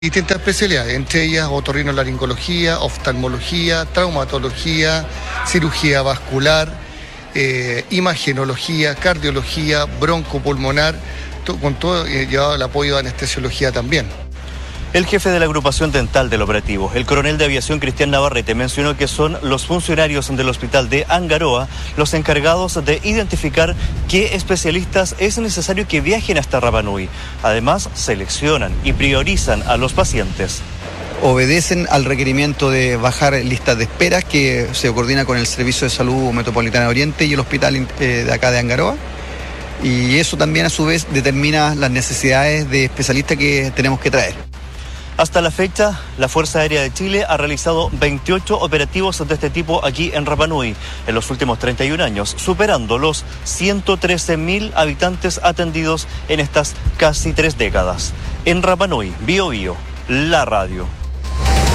Distintas especialidades, entre ellas otorrinolaringología, oftalmología, traumatología, cirugía vascular, imagenología, cardiología, broncopulmonar, con todo llevado el apoyo de anestesiología también. El jefe de la agrupación dental del operativo, el coronel de aviación Cristian Navarrete, mencionó que son los funcionarios del hospital de Angaroa los encargados de identificar qué especialistas es necesario que viajen hasta Rapa Nui. Además, seleccionan y priorizan a los pacientes. Obedecen al requerimiento de bajar listas de espera que se coordina con el Servicio de Salud Metropolitana de Oriente y el hospital de acá de Angaroa. Y eso también a su vez determina las necesidades de especialistas que tenemos que traer. Hasta la fecha, la Fuerza Aérea de Chile ha realizado 28 operativos de este tipo aquí en Rapa Nui en los últimos 31 años, superando los 113.000 habitantes atendidos en estas casi 3 décadas. En Rapa Nui, Bio Bio, la radio.